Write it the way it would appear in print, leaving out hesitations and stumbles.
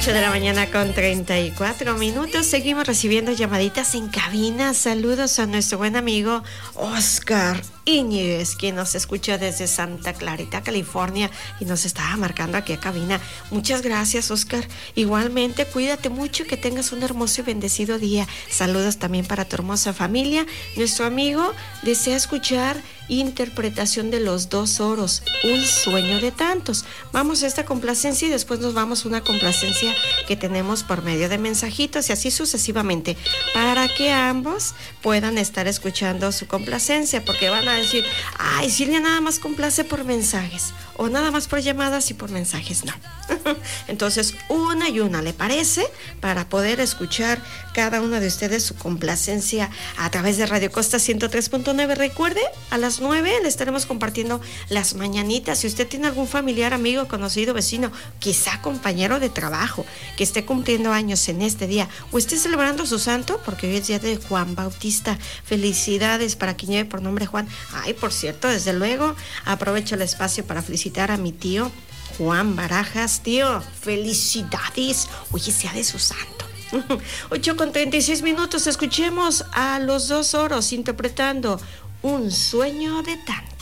8 de la mañana con 34 minutos. Seguimos recibiendo llamaditas en cabina. Saludos a nuestro buen amigo Oscar Íñiguez, quien nos escucha desde Santa Clarita, California, y nos estaba marcando aquí a cabina. Muchas gracias, Oscar. Igualmente, cuídate mucho, que tengas un hermoso y bendecido día. Saludos también para tu hermosa familia. Nuestro amigo desea escuchar interpretación de Los Dos Oros, Un Sueño de Tantos. Vamos a esta complacencia y después nos vamos a una complacencia que tenemos por medio de mensajitos y así sucesivamente, para que ambos puedan estar escuchando su complacencia, porque van a decir, ay, Silvia nada más complace por mensajes, o nada más por llamadas y por mensajes. No. Entonces, una y una, ¿le parece? Para poder escuchar cada uno de ustedes su complacencia a través de Radio Costa 103.9. Recuerde, a las 9 le estaremos compartiendo las mañanitas. Si usted tiene algún familiar, amigo, conocido, vecino, quizá compañero de trabajo, que esté cumpliendo años en este día, o esté celebrando su santo, porque hoy es día de Juan Bautista. Felicidades para quien lleve por nombre Juan. Ay, por cierto, desde luego, aprovecho el espacio para felicitar a mi tío Juan Barajas. Tío, felicidades. Oye, sea de su santo. 8:36 minutos. Escuchemos a Los Dos Oros interpretando Un Sueño de Tantos.